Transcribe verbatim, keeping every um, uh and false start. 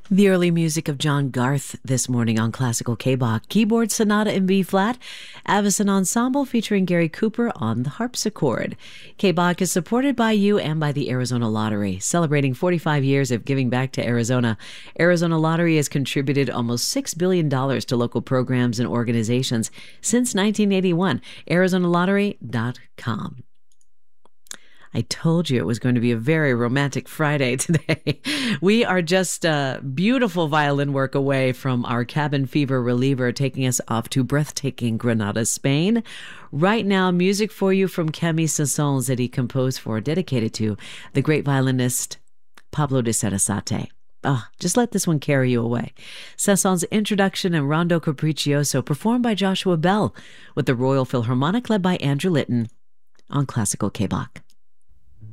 The early music of John Garth this morning on Classical K-Bach. Keyboard Sonata in B-flat, Avicen Ensemble featuring Gary Cooper on the harpsichord. K-Bach is supported by you and by the Arizona Lottery. Celebrating forty-five years of giving back to Arizona, Arizona Lottery has contributed almost six billion dollars to local programs and organizations since nineteen eighty-one. Arizona Lottery dot com. I told you it was going to be a very romantic Friday today. We are just a beautiful violin work away from our cabin fever reliever, taking us off to breathtaking Granada, Spain. Right now, music for you from Camille Saint-Saëns that he composed for, dedicated to the great violinist Pablo de Sarasate. Oh, just let this one carry you away. Saint-Saëns' introduction and Rondo Capriccioso, performed by Joshua Bell, with the Royal Philharmonic led by Andrew Litton on Classical K-Bach.